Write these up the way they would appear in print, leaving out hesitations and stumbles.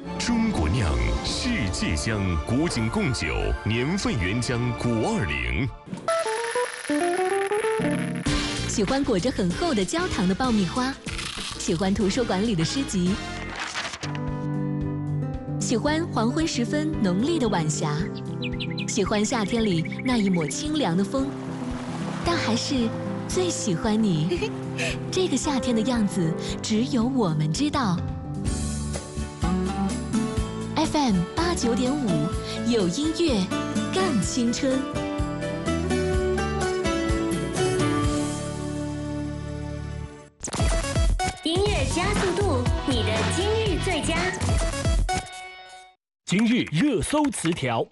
中国酿，世界香，古井贡酒，年份原浆520。 喜欢裹着很厚的焦糖的爆米花，喜欢图书馆里的诗集，喜欢黄昏时分浓丽的晚霞，喜欢夏天里那一抹清凉的风，但还是最喜欢你。这个夏天的样子，只有我们知道。FM 89.5，有音乐，更青春。 音乐加速度，你的今日最佳。 今日热搜词条。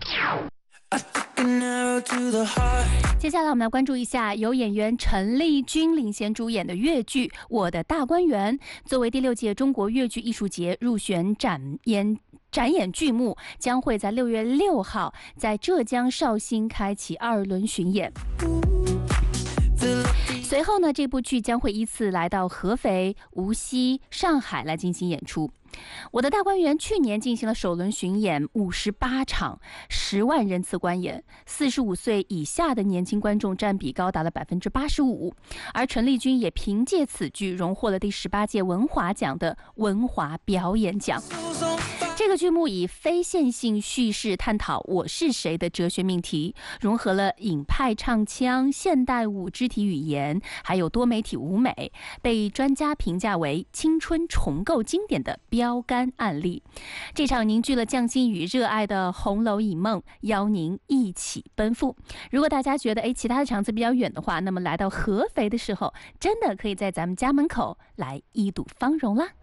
接下来我们来关注一下由演员陈丽君领衔主演的粤剧《我的大观园》，作为第6届中国粤剧艺术节入选展演剧目，将会在6月6号在浙江绍兴开启2轮巡演。随后呢，这部剧将会依次来到合肥、无锡、上海来进行演出。我的大观园去年进行了首轮巡演，58场，10万人次观演，45岁以下的年轻观众占比高达了85%，而陈丽君也凭借此剧荣获了第18届文华奖的文华表演奖。这个剧目以非线性叙事探讨我是谁的哲学命题，融合了影派唱腔、现代舞肢体语言，还有多媒体舞美，被专家评价为青春重构经典的标杆案例。这场凝聚了匠心与热爱的红楼一梦，邀您一起奔赴。如果大家觉得其他的场次比较远的话，那么来到合肥的时候，真的可以在咱们家门口来一睹芳容啦。